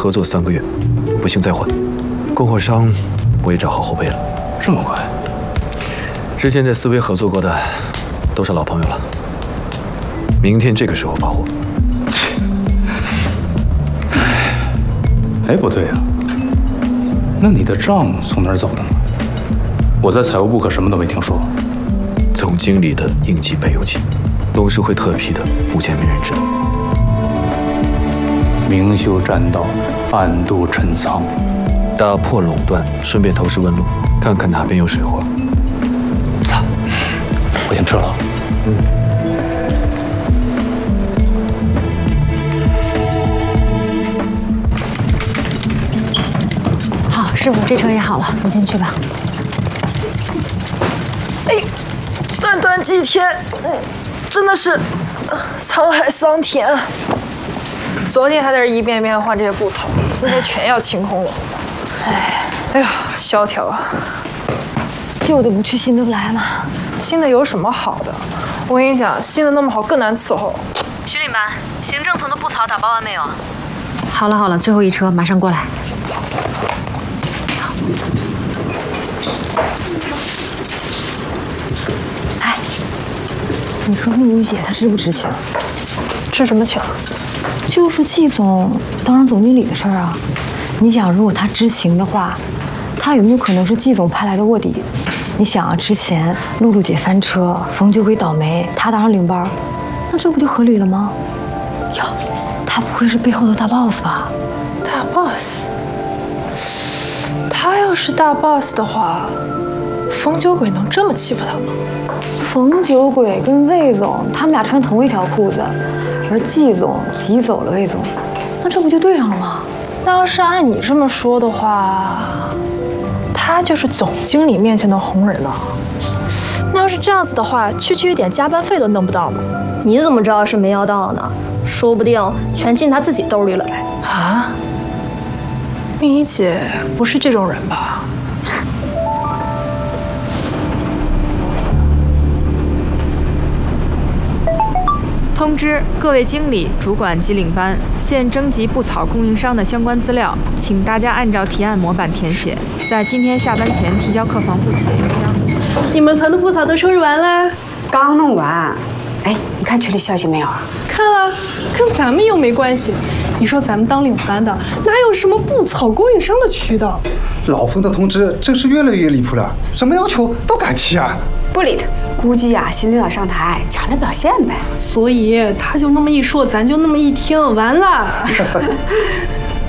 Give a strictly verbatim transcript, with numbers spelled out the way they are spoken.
合作三个月，不幸再换，供货商我也找好后备了。 这么快？ 之前在思维合作过的都是老朋友了，明天这个时候发货。 哎，不对呀、啊，那你的账从哪儿走的呢？我在财务部可什么都没听说。 总经理的应急备用金，董事会特批的，目前没人知道。 明修栈道，暗度陈仓， 打破垄断，顺便投石问路，看看哪边有水货。 操！我先撤了。 嗯。 好，师傅，这车也好了，你先去吧。 哎，短短几天，嗯，真的是呃沧海桑田啊！昨天还在这一遍遍换这些布草，今天全要清空了。哎，哎呀，萧条啊！ 旧的不去，新的不来嘛。 新的有什么好的？我跟你讲，新的那么好，更难伺候。 徐领班，行政层的布草打包完没有？ 好了好了，最后一车马上过来。哎，你说蜜玉姐她知不知情？ 知什么情？ 就是季总当上总经理的事儿啊。你想，如果她知情的话，她有没有可能是季总派来的卧底？你想啊，之前露露姐翻车，冯酒鬼倒霉，她当上领班，那这不就合理了吗？哟，他不会是背后的大 boss 吧？ 大 boss？ 他要是大 boss 的话，冯酒鬼能这么欺负他吗？ 冯酒鬼跟魏总他们俩穿同一条裤子，而季总挤走了魏总，那这不就对上了吗？ 那要是按你这么说的话，他就是总经理面前的红人了。那要是这样子的话，区区一点加班费都弄不到吗？ 你怎么知道是没要到呢？说不定全进他自己兜里了呗。 啊？蜜怡姐不是这种人吧？ 通知各位经理、主管及领班，现征集布草供应商的相关资料，请大家按照提案模板填写，在今天下班前提交客房部企业邮箱。 你们层的布草都收拾完啦？ 刚弄完。哎，你看群里消息没有啊？ 看了，跟咱们又没关系。你说咱们当领班的，哪有什么布草供应商的渠道？ 老冯的通知真是越来越离谱了，什么要求都敢提啊！ 不理他，估计呀、啊，新领导上台，抢着表现呗。 所以他就那么一说，咱就那么一听，完了。